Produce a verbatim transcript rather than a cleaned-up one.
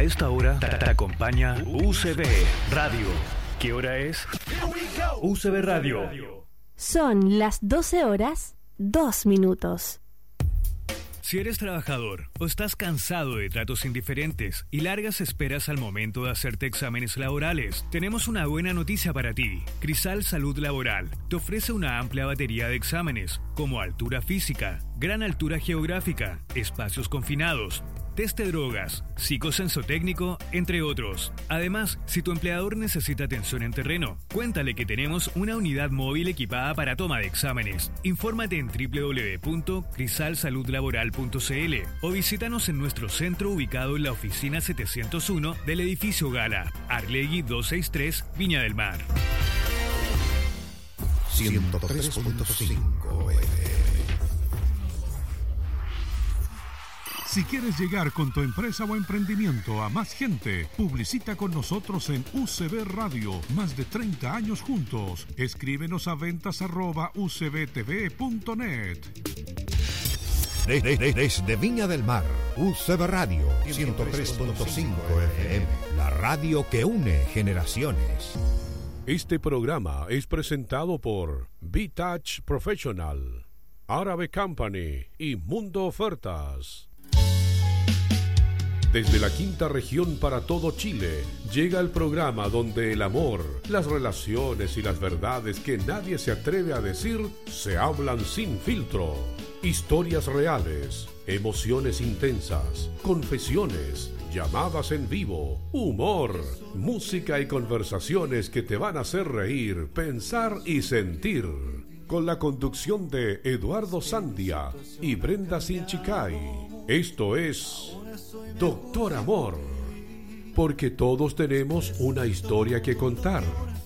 esta hora te, te acompaña U C B Radio. ¿Qué hora es? U C B Radio. Son las doce horas, dos minutos. Si eres trabajador o estás cansado de tratos indiferentes y largas esperas al momento de hacerte exámenes laborales, tenemos una buena noticia para ti. Crisal Salud Laboral te ofrece una amplia batería de exámenes como altura física, gran altura geográfica, espacios confinados, test de drogas, psicosensotécnico, entre otros. Además, si tu empleador necesita atención en terreno, cuéntale que tenemos una unidad móvil equipada para toma de exámenes. Infórmate en doble u doble u doble u punto crisal salud laboral punto c l o visítanos en nuestro centro ubicado en la oficina setecientos uno del edificio Gala, Arlegui doscientos sesenta y tres, Viña del Mar. ciento tres punto cinco F M. Si quieres llegar con tu empresa o emprendimiento a más gente, publicita con nosotros en U C B Radio. Más de treinta años juntos. Escríbenos a ventas arroba u c b t v punto net. Desde Viña del Mar, U C B Radio ciento tres punto cinco F M. La radio que une generaciones. Este programa es presentado por B-Touch Professional, Árabe Company y Mundo Ofertas. Desde la quinta región para todo Chile, llega el programa donde el amor, las relaciones y las verdades que nadie se atreve a decir se hablan sin filtro. Historias reales, emociones intensas, confesiones, llamadas en vivo, humor, música y conversaciones que te van a hacer reír, pensar y sentir. Con la conducción de Eduardo Sandia y Brenda Sinchicay. Esto es Doctor Amor, porque todos tenemos una historia que contar